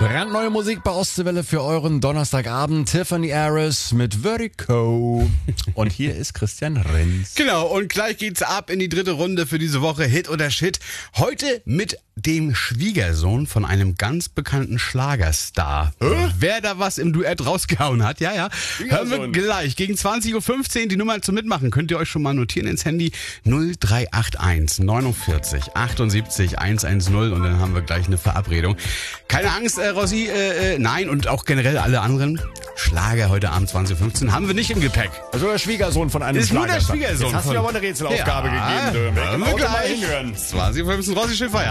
Brandneue Musik bei Ostseewelle für euren Donnerstagabend. Tiffany Harris mit Vertigo. Und hier ist Christian Renz. Genau, und gleich geht's ab in die dritte Runde für diese Woche. Hit oder Shit. Heute mit dem Schwiegersohn von einem ganz bekannten Schlagerstar. Wer da was im Duett rausgehauen hat, ja. Hören wir gleich. Gegen 20.15 Uhr die Nummer zum Mitmachen. Könnt ihr euch schon mal notieren ins Handy. 0381 49 78 110 und dann haben wir gleich eine Verabredung. Keine Angst, Rossi, nein, und auch generell alle anderen Schlager heute Abend 20.15 Uhr haben wir nicht im Gepäck. Also der Schwiegersohn von einem Ist nur Schlagerstar. der Schwiegersohn. Jetzt hast du mir aber eine Rätselaufgabe gegeben. Hören wir Auto mal gleich. hinhören. 20.15 Uhr, Rossi, schön feiern.